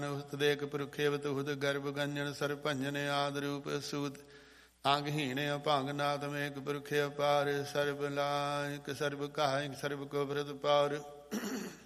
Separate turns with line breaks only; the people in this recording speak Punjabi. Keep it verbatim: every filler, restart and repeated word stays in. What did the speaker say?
ਦੇਖ ਪੁਰਖੇਵਤ ਹੁਦ ਗਰਭ ਗੰਜਨ ਸਰ ਭੰਜਨ ਆਦ ਰੂਪ ਸੂਤ ਅੰਗਹੀਣ ਅਭੰਗ ਨਾਥ ਮੇਕ ਪੁਰਖੇ ਅਪਾਰ ਸਰਬ ਲਾਇਕ ਸਰਬ ਕਾਇਕ ਸਰਬ ਕੋ ਬ੍ਰਤ ਪਾਰ।